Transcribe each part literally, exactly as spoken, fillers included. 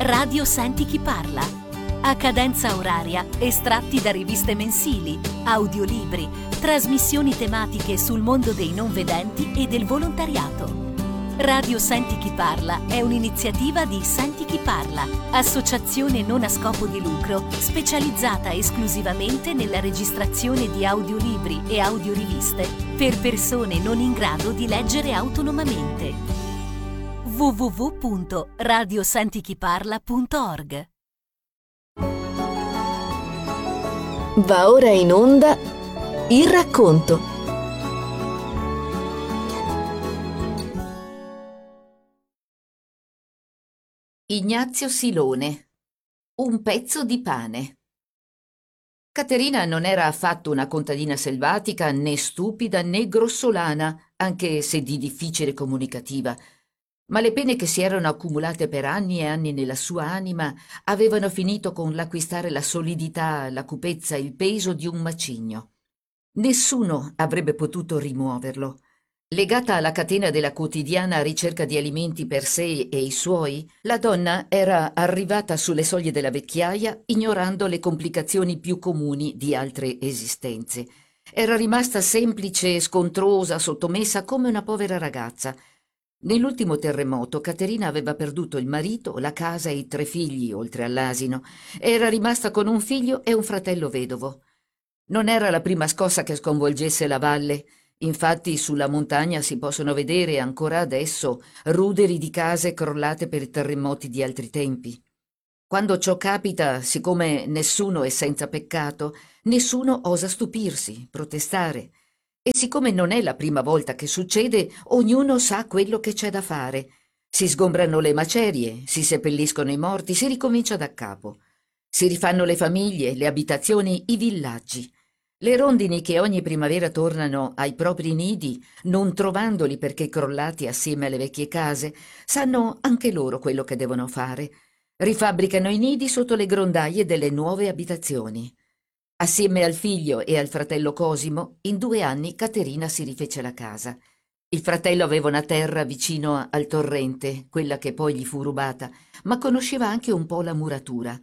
Radio Senti chi parla. A cadenza oraria, estratti da riviste mensili, audiolibri, trasmissioni tematiche sul mondo dei non vedenti e del volontariato. Radio Senti chi parla è un'iniziativa di Senti chi parla, associazione non a scopo di lucro specializzata esclusivamente nella registrazione di audiolibri e audioriviste per persone non in grado di leggere autonomamente. w w w punto radio senti chi parla punto org. Va ora in onda il racconto. Ignazio Silone. Un pezzo di pane. Caterina non era affatto una contadina selvatica, né stupida né grossolana, anche se di difficile comunicativa, ma le pene che si erano accumulate per anni e anni nella sua anima avevano finito con l'acquistare la solidità, la cupezza, il peso di un macigno. Nessuno avrebbe potuto rimuoverlo. Legata alla catena della quotidiana ricerca di alimenti per sé e i suoi, la donna era arrivata sulle soglie della vecchiaia ignorando le complicazioni più comuni di altre esistenze. Era rimasta semplice, scontrosa, sottomessa come una povera ragazza. Nell'ultimo terremoto Caterina aveva perduto il marito, la casa e i tre figli, oltre all'asino. Era rimasta con un figlio e un fratello vedovo. Non era la prima scossa che sconvolgesse la valle. Infatti sulla montagna si possono vedere ancora adesso ruderi di case crollate per terremoti di altri tempi. Quando ciò capita, siccome nessuno è senza peccato, nessuno osa stupirsi, protestare. E siccome non è la prima volta che succede, ognuno sa quello che c'è da fare. Si sgombrano le macerie, si seppelliscono i morti, si ricomincia da capo. Si rifanno le famiglie, le abitazioni, i villaggi. Le rondini che ogni primavera tornano ai propri nidi, non trovandoli perché crollati assieme alle vecchie case, sanno anche loro quello che devono fare. Rifabbricano i nidi sotto le grondaie delle nuove abitazioni. Assieme al figlio e al fratello Cosimo, in due anni Caterina si rifece la casa. Il fratello aveva una terra vicino al torrente, quella che poi gli fu rubata, ma conosceva anche un po' la muratura.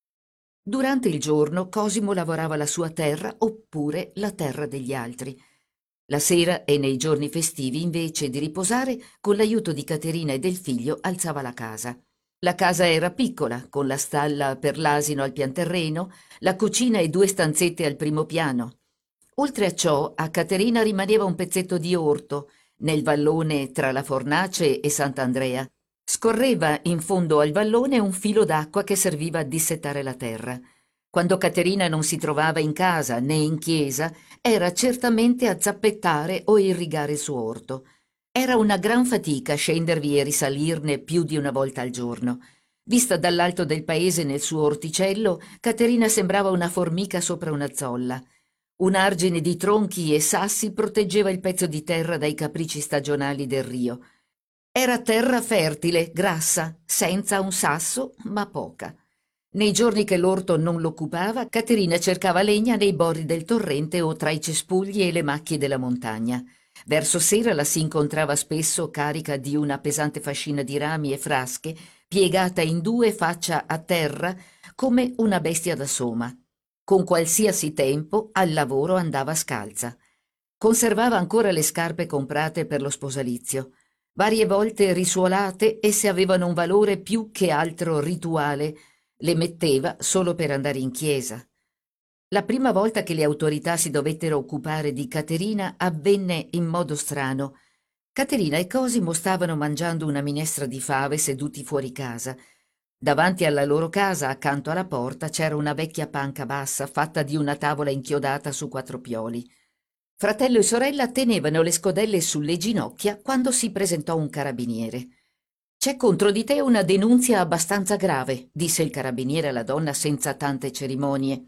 Durante il giorno Cosimo lavorava la sua terra oppure la terra degli altri. La sera e nei giorni festivi, invece di riposare, con l'aiuto di Caterina e del figlio alzava la casa. La casa era piccola, con la stalla per l'asino al pianterreno, la cucina e due stanzette al primo piano. Oltre a ciò, a Caterina rimaneva un pezzetto di orto, nel vallone tra la Fornace e Sant'Andrea. Scorreva in fondo al vallone un filo d'acqua che serviva a dissettare la terra. Quando Caterina non si trovava in casa né in chiesa, era certamente a zappettare o irrigare il suo orto. Era una gran fatica scendervi e risalirne più di una volta al giorno. Vista dall'alto del paese nel suo orticello, Caterina sembrava una formica sopra una zolla. Un argine di tronchi e sassi proteggeva il pezzo di terra dai capricci stagionali del rio. Era terra fertile, grassa, senza un sasso, ma poca. Nei giorni che l'orto non l'occupava, Caterina cercava legna nei bordi del torrente o tra i cespugli e le macchie della montagna. Verso sera la si incontrava spesso carica di una pesante fascina di rami e frasche, piegata in due faccia a terra come una bestia da soma. Con qualsiasi tempo al lavoro andava scalza. Conservava ancora le scarpe comprate per lo sposalizio. Varie volte risuolate, esse avevano un valore più che altro rituale. Le metteva solo per andare in chiesa. La prima volta che le autorità si dovettero occupare di Caterina avvenne in modo strano. Caterina e Cosimo stavano mangiando una minestra di fave seduti fuori casa. Davanti alla loro casa, accanto alla porta, c'era una vecchia panca bassa fatta di una tavola inchiodata su quattro pioli. Fratello e sorella tenevano le scodelle sulle ginocchia quando si presentò un carabiniere. «C'è contro di te una denunzia abbastanza grave», disse il carabiniere alla donna senza tante cerimonie.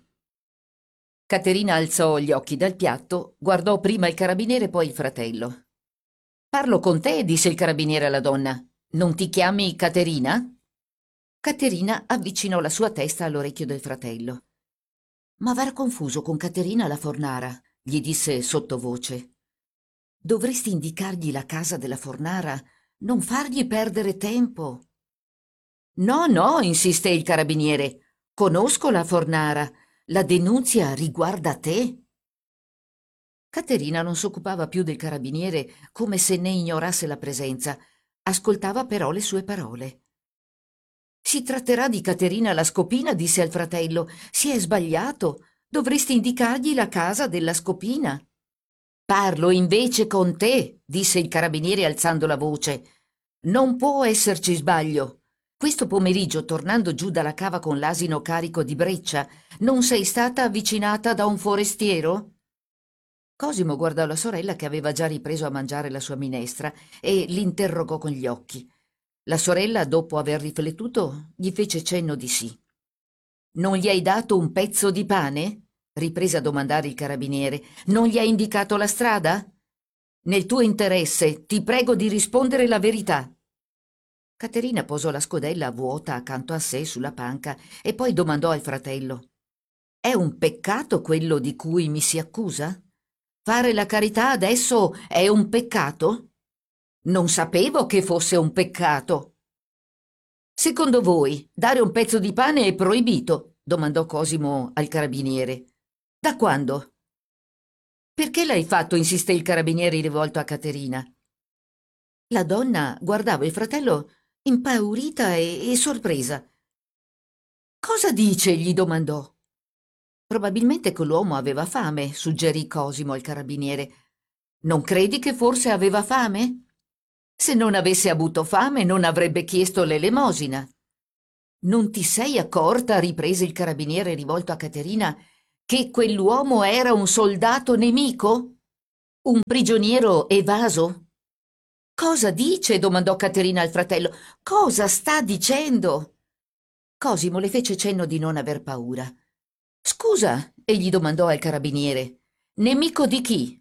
Caterina alzò gli occhi dal piatto, guardò prima il carabiniere poi il fratello. «Parlo con te», disse il carabiniere alla donna. «Non ti chiami Caterina?» Caterina avvicinò la sua testa all'orecchio del fratello. «Ma v'era confuso con Caterina la Fornara», gli disse sottovoce. «Dovresti indicargli la casa della Fornara, non fargli perdere tempo». No, no, insiste il carabiniere. Conosco la Fornara. La denunzia riguarda te. Caterina non s'occupava più del carabiniere come se ne ignorasse la presenza. Ascoltava però le sue parole. Si tratterà di Caterina la Scopina, disse al fratello. Si è sbagliato. Dovresti indicargli la casa della Scopina. Parlo invece con te, disse il carabiniere alzando la voce. Non può esserci sbaglio. Questo pomeriggio, tornando giù dalla cava con l'asino carico di breccia, non sei stata avvicinata da un forestiero? Cosimo guardò la sorella che aveva già ripreso a mangiare la sua minestra e l'interrogò con gli occhi. La sorella, dopo aver riflettuto, gli fece cenno di sì. Non gli hai dato un pezzo di pane? Riprese a domandare il carabiniere. Non gli hai indicato la strada? Nel tuo interesse, ti prego di rispondere la verità. Caterina posò la scodella vuota accanto a sé sulla panca e poi domandò al fratello. È un peccato quello di cui mi si accusa? Fare la carità adesso è un peccato? Non sapevo che fosse un peccato. Secondo voi, dare un pezzo di pane è proibito? Domandò Cosimo al carabiniere. Da quando? Perché l'hai fatto? Insiste il carabiniere rivolto a Caterina. La donna guardava il fratello impaurita e, e sorpresa. Cosa dice? Gli domandò. Probabilmente quell'uomo aveva fame, suggerì Cosimo al carabiniere. Non credi che forse aveva fame? Se non avesse avuto fame non avrebbe chiesto l'elemosina. Non ti sei accorta, riprese il carabiniere rivolto a Caterina, che quell'uomo era un soldato nemico? Un prigioniero evaso? Cosa dice? Domandò Caterina al fratello. Cosa sta dicendo? Cosimo le fece cenno di non aver paura. Scusa, egli domandò al carabiniere. Nemico di chi?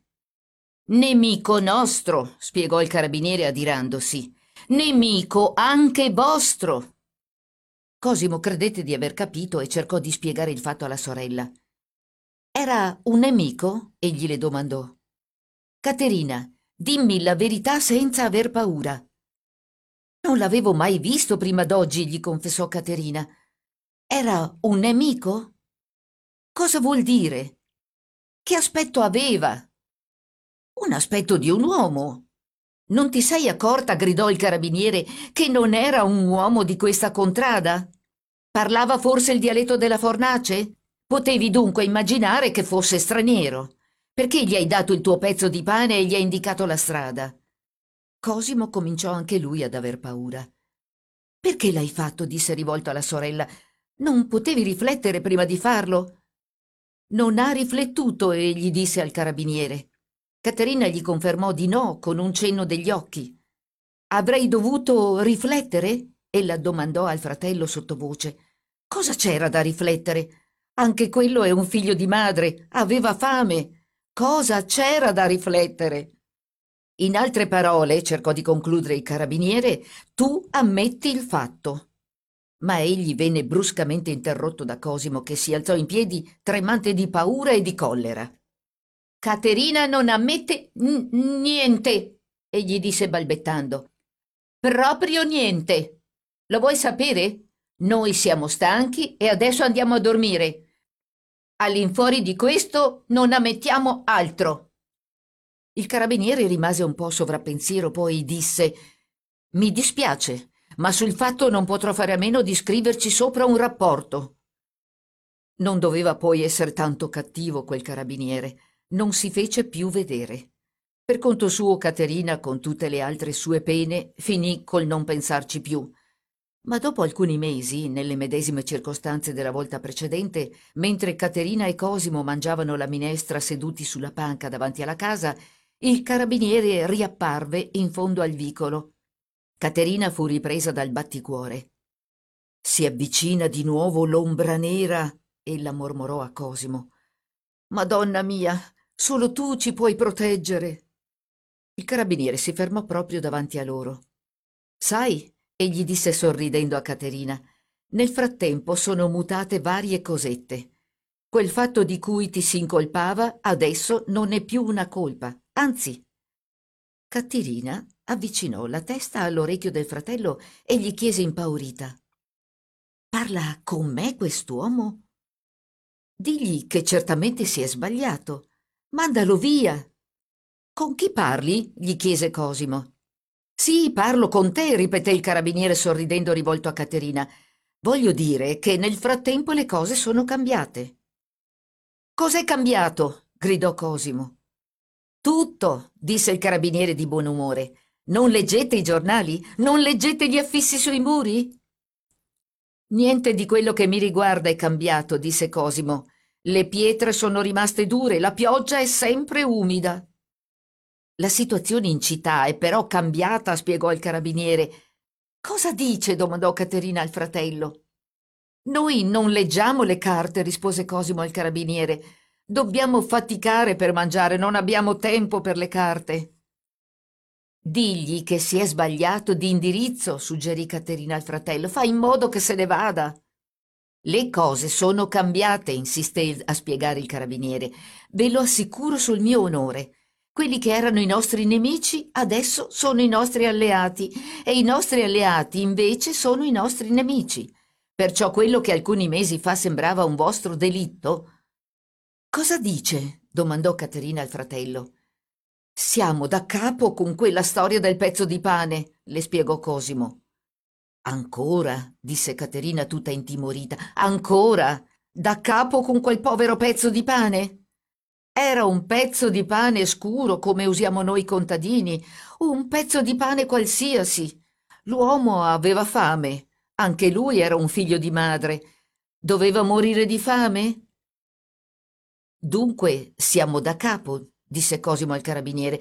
Nemico nostro, spiegò il carabiniere adirandosi. Nemico anche vostro. Cosimo credette di aver capito e cercò di spiegare il fatto alla sorella. Era un nemico? Egli le domandò. Caterina, dimmi la verità senza aver paura. Non l'avevo mai visto prima d'oggi, gli confessò Caterina. Era un nemico? Cosa vuol dire? Che aspetto aveva? Un aspetto di un uomo. Non ti sei accorta, gridò il carabiniere, che non era un uomo di questa contrada? Parlava forse il dialetto della fornace? Potevi dunque immaginare che fosse straniero. Perché gli hai dato il tuo pezzo di pane e gli hai indicato la strada? Cosimo cominciò anche lui ad aver paura. Perché l'hai fatto? Disse rivolto alla sorella. Non potevi riflettere prima di farlo? Non ha riflettuto, egli disse al carabiniere. Caterina gli confermò di no con un cenno degli occhi. Avrei dovuto riflettere? Ella domandò al fratello sottovoce. Cosa c'era da riflettere? Anche quello è un figlio di madre, aveva fame. Cosa c'era da riflettere? In altre parole, cercò di concludere il carabiniere, tu ammetti il fatto. Ma egli venne bruscamente interrotto da Cosimo, che si alzò in piedi tremante di paura e di collera. Caterina non ammette n- niente, egli disse balbettando. Proprio niente. Lo vuoi sapere? Noi siamo stanchi e adesso andiamo a dormire. All'infuori di questo non ammettiamo altro. Il carabiniere rimase un po' sovrappensiero, poi disse: Mi dispiace, ma sul fatto non potrò fare a meno di scriverci sopra un rapporto. Non doveva poi essere tanto cattivo quel carabiniere. Non si fece più vedere. Per conto suo Caterina, con tutte le altre sue pene, finì col non pensarci più. Ma dopo alcuni mesi, nelle medesime circostanze della volta precedente, mentre Caterina e Cosimo mangiavano la minestra seduti sulla panca davanti alla casa, il carabiniere riapparve in fondo al vicolo. Caterina fu ripresa dal batticuore. Si avvicina di nuovo l'ombra nera, ella mormorò a Cosimo. Madonna mia, solo tu ci puoi proteggere. Il carabiniere si fermò proprio davanti a loro. Sai, egli disse sorridendo a Caterina, nel frattempo sono mutate varie cosette. Quel fatto di cui ti si incolpava adesso non è più una colpa, anzi. Caterina avvicinò la testa all'orecchio del fratello e gli chiese impaurita. Parla con me quest'uomo? Digli che certamente si è sbagliato. Mandalo via. Con chi parli? Gli chiese Cosimo. Sì, parlo con te, ripeté il carabiniere sorridendo rivolto a Caterina. Voglio dire che nel frattempo le cose sono cambiate. Cos'è cambiato? Gridò Cosimo. Tutto, disse il carabiniere di buon umore. Non leggete i giornali? Non leggete gli affissi sui muri? Niente di quello che mi riguarda è cambiato, disse Cosimo. Le pietre sono rimaste dure, la pioggia è sempre umida. La situazione in città è però cambiata, spiegò il carabiniere. Cosa dice? Domandò Caterina al fratello. Noi non leggiamo le carte, rispose Cosimo al carabiniere. Dobbiamo faticare per mangiare, non abbiamo tempo per le carte. Digli che si è sbagliato di indirizzo, suggerì Caterina al fratello. Fa in modo che se ne vada. Le cose sono cambiate, insisté a spiegare il carabiniere. Ve lo assicuro sul mio onore. Quelli che erano i nostri nemici adesso sono i nostri alleati e i nostri alleati invece sono i nostri nemici. Perciò quello che alcuni mesi fa sembrava un vostro delitto. Cosa dice? Domandò Caterina al fratello. Siamo da capo con quella storia del pezzo di pane, le spiegò Cosimo. Ancora, disse Caterina tutta intimorita, ancora, da capo con quel povero pezzo di pane? Era un pezzo di pane scuro come usiamo noi contadini, un pezzo di pane qualsiasi. L'uomo aveva fame, anche lui era un figlio di madre. Doveva morire di fame? Dunque siamo da capo, disse Cosimo al carabiniere,